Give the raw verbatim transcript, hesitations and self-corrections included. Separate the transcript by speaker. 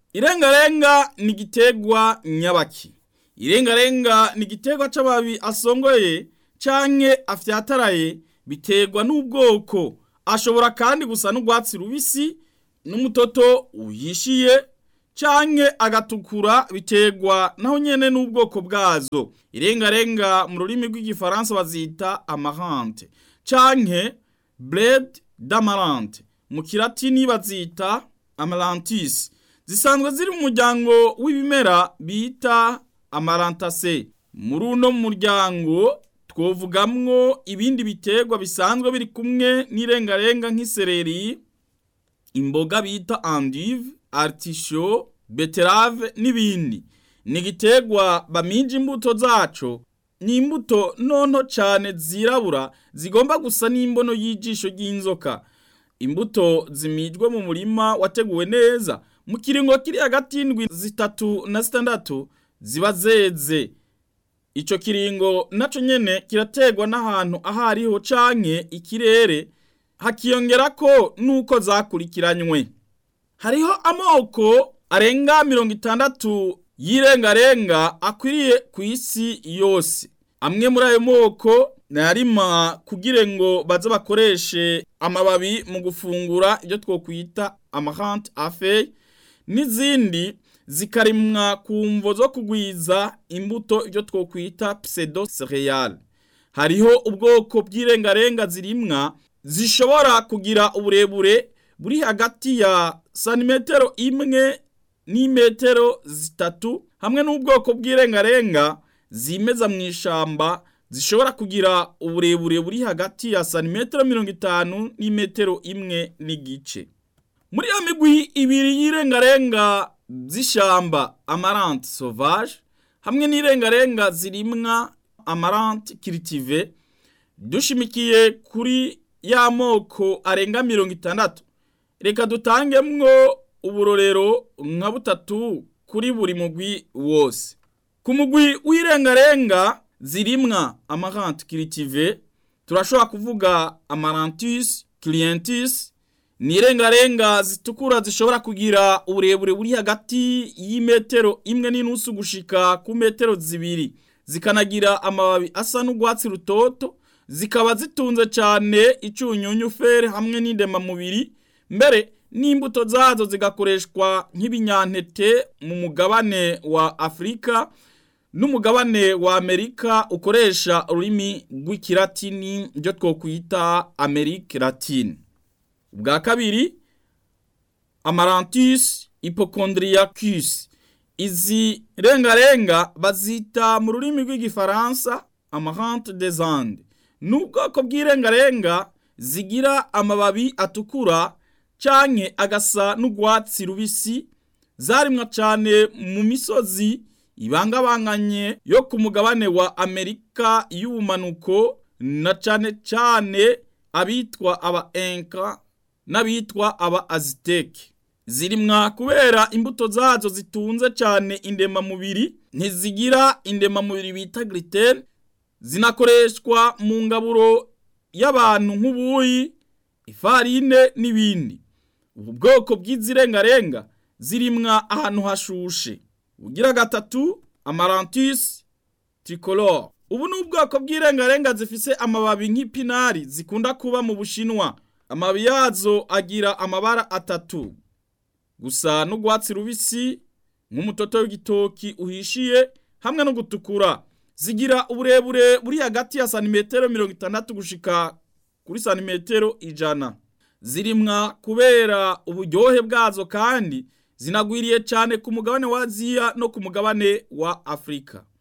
Speaker 1: Irengarenga ni igiterwa nyabaki. Irengarenga ni igiterwa c'amababi asongoye canke afyataraye, biterwa n'ubwoko. Ashobora kandi gusa n'urwatsi rubisi n'umutoto uhishiye canke agatukura, biterwa naho nyene n'ubwoko bwazo. Irengarenga mu rurimi rw'igifaransa bazita amarante canke bled d'amarante, mu kilatini bazita amarantis. Zisanzwe ziri mu muryango w'ibimera bita amarantaceae. Muri uno muryango twovugamwo ibindi biterwa bisanzwe biri kumwe n'irengarenga nk'isereri, imboga bita endive, artichaut, beterave n'ibindi. Ni igiterwa bamija imbuto zaco, ni imbuto nonto cane zirabura zigomba gusa n'imbono y'ijisho ry'inzoka. Imbuto zimijwe mu murima wateguwe neza, mu kiringo kiri hagati y'indwi zitatu na zitandatu ziba zeze. Ico kiringo naco nyene kirategwa n'ahantu ahariho canke ikirere, hakiyongerako nuko zakurikiranywe. Hariho amoko arenga mirongo itandatu y'irengarenga akwiriye ku isi yose. Amwe muri ayo moko narima kugira ngo baze bakoreshe amababi mu gufungura ibyo twokwita amarante à feuilles, n'izindi zikarimwa ku mvo zo kugwiza imbuto ibyo twokwita pseudo céréales. Hariho ubwoko bw'irengarenga zirimwa zishobora kugira uburebure buri hagati ya santimetero imwe n'imetero zitatu, hamwe n'ubwoko bw'irengarenga zimeza mu ishamba zishobora kugira uburebure buri hagati ya santimetero mirongo itanu n'imetero imwe n'igice. Muri ya migwi ibiri y'irengarenga z'ishamba, amarante sauvage hamwe n'irengarenga zirimwa amarante cultivée, dushimikiye kuri ya moko arenga mirongo itandatu, reka dutangemwo uburorero nka butatu kuri buri mugwi wose. Ku mugwi w'irengarenga zirimwa amarante cultivée turashobora kuvuga amarantus clientis. Ni irengarenga zitukura zishobora kugira uburebure buri hagati y'imetero imwe n'inusu gushika ku metero zibiri, zikanagira amababi asa n'urwatsi rutoto, zikaba zitunze cane icunyunyu fere hamwe n'indema mubiri, mbere n'imbuto zazo zigakoreshwa nk'ibinyantete mu mugabane wa Afrika n'umugabane wa Amerika ukoresha ururimi rw'ikilatini byo twokwita Amerique latine. Ubwa kabiri, amarantus hypochondriacus. Izi rengarenga bazita mu rurimi rw'igifaransa amarante des Andes. N'ubwoko bw'irengarenga zigira amababi atukura canke agasa n'urwatsi rubisi, zarimwa cane mu misozi ibangabanganye yo ku mugabane wa Amerika y'ubumanuko, na cane cane abitwa aba Inca n'abitwa aba Aztec. Zirimwa kubera imbuto zazo zitunze cane indema mubiri, ntizigira indema mubiri bita gluten, zinakoreshwa mu ngaburo y'abantu nk'ubuyi, ifarine n'ibindi. Ubu bwoko bw'izirengarenga zirimwa ahantu hashushe. Ugira gatatu, amarantus tricolore. Ubu ni ubwoko bw'irengarenga zifise amababi nk'ipinari zikunda kuba mu Bushinwa. Amababi yazo agira amabara atatu, gusa n'urwatsi rubisi nk'umutoto w'igitoki uhishiye hamwe no gutukura. Zigira uburebure buri hagati ya santimetero mirongo itandatu gushika kuri santimetero ijana. Zirimwa kubera uburyohe bwazo, kandi zinagwiriye cane ku mugabane wa Aziya no ku mugabane wa Afrika.